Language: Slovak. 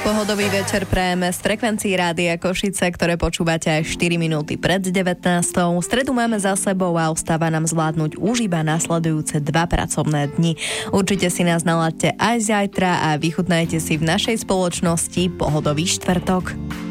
Pohodový večer prajeme z frekvencií Rádia Košice, ktoré počúvate aj 4 minúty pred 19. Stredu máme za sebou a ostáva nám zvládnuť už iba nasledujúce 2 pracovné dni. Určite si nás naladte aj zajtra a vychutnajte si v našej spoločnosti pohodový štvrtok.